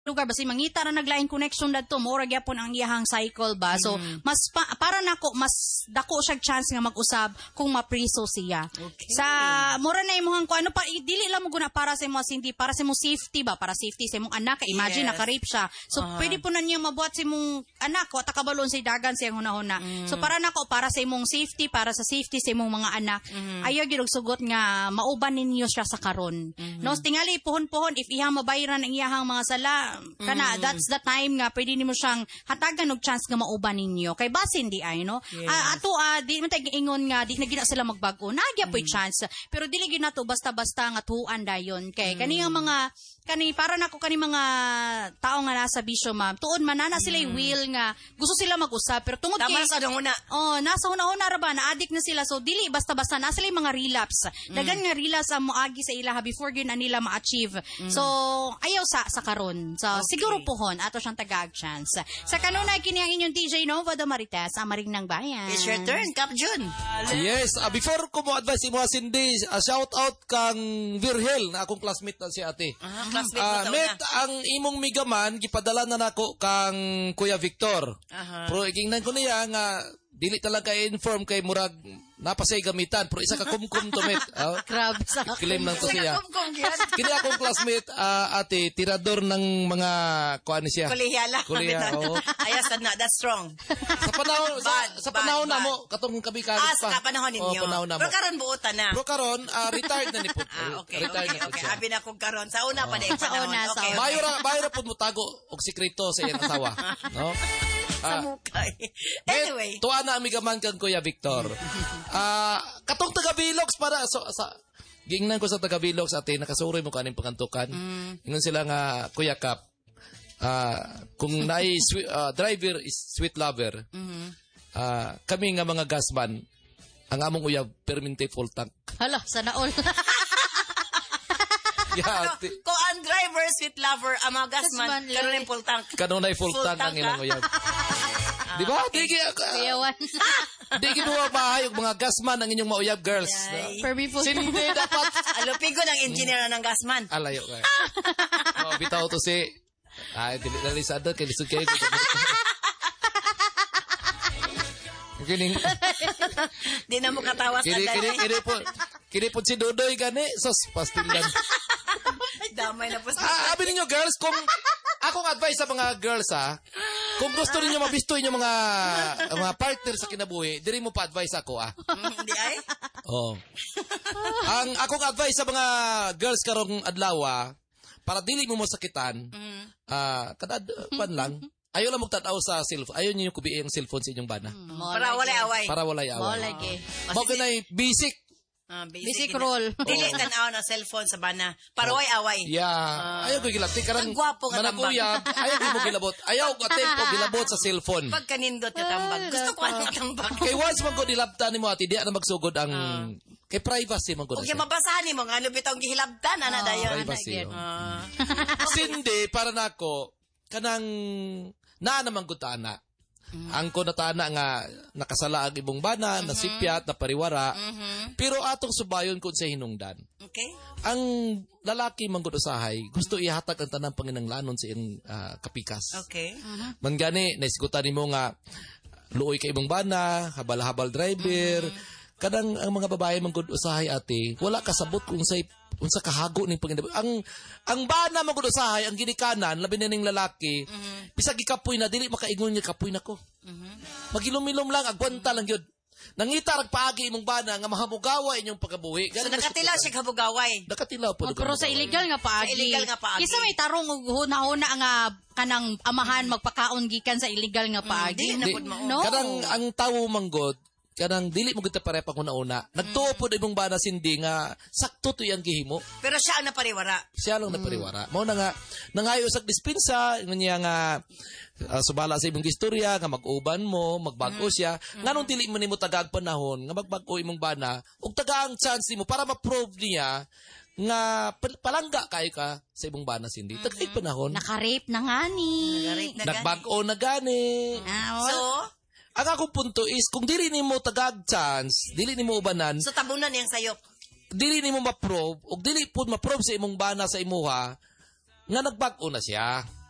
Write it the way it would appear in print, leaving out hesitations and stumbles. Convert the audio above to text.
lugar basi mangita ra naglain connection dadto mo ra gyapon ang iyahang cycle ba. So mas para nako mas dako siya chance nga mag-usab kung mapriso siya. Okay. Sa mura na imong ko ano pa dili lang mo guna para sa imong hindi para sa imong safety ba, para safety sa imong anak. Imagine naka-rape siya. So pwede po na niya mabuhat sa imong anak ko takabalon sa dagan siyang hunahuna. So para nako para sa imong safety, para sa safety sa imong mga anak, ayaw gyud sugot nga mauban ninyo siya sa karon. No, tingali puhon-puhon if iha mabayaran ang iyahang mga sala kana that's the time nga pwede nimo siyang hatagan og chance nga mauban ninyo kay basin di ay no. Ato di man tay ingon nga di na gina sila magbago nagya po'y chance pero dili gyud nato basta-basta nga tuan dayon kay kani nga mga para nako kani mga tao nga nasa bisyo ma'am tuon man na sila will nga gusto sila mag-usab pero tungod kay sa una nasa una ra ba na addict na sila so dili basta-basta na sila mga relapse dagan nga relapse ang moagi sa ilaha before gyud nila ma-achieve so ayaw sa karon so siguro pohon ato siyang tagag chance sa kanunay kini ang inyong DJ Nova do Marites ang maring ng bayan. It's your turn Cap Jun. Yes, before ko mo advise imo Cindy, shout out kang Virgil na akong classmate na si ate. Met ang imong migaman gipadala na nako kang Kuya Victor. Pero igingnan ko niya nga dili talaga inform kay murag napasay gamitan pero isa ka kumkum to met. Grabe sa claim lang to siya. Kini akong classmate ate tirador ng mga kuan siya. Kolehiyala. Ayos na that's strong. Sa panahon na mo katong kabikalit pa. Sa panahon ninyo. Pero karon buotan na. Pero karon retired na ni pud. Okay. Abi na kog karon sa una pa dai panahon. Okay. Bayra pud mo tago og sikreto sa iyang asawa, no? Anyway, tuwa na amigaman kang Kuya Victor. Katong taga-Bilox para sa gingnan ko sa taga-Bilox ate nakasuroy mo kaning pakantukan. Ingon sila nga Kuya Cap. Kung naay driver is sweet lover. Kami nga mga gasman ang among uyab permente full tank. Hala, sana all. Kung ang driver, sweet lover, ang mga gasman, kanon full tank. Kanunay full tank ang ilang uyab. Di ba? Di ginawa bahay yung mga gasman ang inyong mauyab, girls. Sindi dapat. Alupigo ng engineer ng gasman. Alayo ka. Bitaw to si... Dalisado, kay lisod kayo. Kining... Di na mo katawas na dali. Kini po si Dodoy gani. Sos, pastillan. Damay na po sa... Abi ninyo, girls, kung... Akong advice sa mga girls, kung gusto niyo mabisto inyo mga partner sa kinabuhi, diri mo pa advice ako, Hindi ay? Oo. Ang akong advice sa mga girls karong adlaw, para dili mo masakitan, pan lang, ayaw lang magtataw sa cellphone. Ayaw niyo kubi ang cellphone sa inyong bana. Para walay away. Para walay away. Mao kanay basic. Basic role. Dili tanaw na cellphone sa bana. Para away. Yeah. Ayaw ko gilabot. Ang gwapo nga tambag. Ayaw ko gilabot. Ayaw ko tempo gilabot sa cellphone. Pag kanindot ka tambag. Gusto ko ang tambag. Kay once man ko dilabtan nimo ati, di na magsugod ang kay privacy man ko na. Okay, mabasahan nimo nga ano bitaw gihilabtan ana dayon. Privacy. Sindi para nako kanang naa naman gutana. Ang ko natana nga nakasala ang ibong bana, nasipyat, napariwara, pero atong subayon kung sa hinungdan. Okay. Ang lalaki manggod usahay, gusto ihatag ang tanang panginanglanon sa iyang kapikas. Okay. Mangani, naisgutan nimo nga luoy kay ibong bana, habal-habal driver, kadang ang mga babae manggod usahay ate, wala kasabot kung sa unsa kahago ning panginabuhi. Ang bana manggod usahay ang ginikanan labi na ning lalaki, bisag gikapoy na dili makaingon niya kapoy nako. Magilom-ilom lang agwanta lang gyud. Nangita rag paagi imong bana nga mahamugawa inyong pagabuhi. So nakatilaw siya kabugaway. Nakatilaw po. Pero sa illegal nga paagi. Kisa may tarong huna-huna nga kanang amahan magpakaon gikan sa illegal nga paagi. No. Kanang ang tawo manggod kanang dili mo kita pare pa una. Nagtuo po imong bana sindi nga sakto to yang gihimo. Pero siya ang napariwara. Siya lang napariwara. Mao na nga nangayo sa dispensa niya nga subala sa imong istorya nga mag-uban mo, magbago siya. Nganong dili mo nimo tagag panahon nga magbago imong bana ug tagang chance mo para ma-prove niya nga palangga kayo ka sa imong bana sindi. Tagay panahon. Naka-rape na ngani. Nagbago na gani. So ang akong punto is, kung dili nimo tagag chance, dili nimo ubanan. So tabunan yang sayop. Dili nimo ma-prove, o dili pud ma-prove sa imong bana sa imuha, nga nagbago na siya.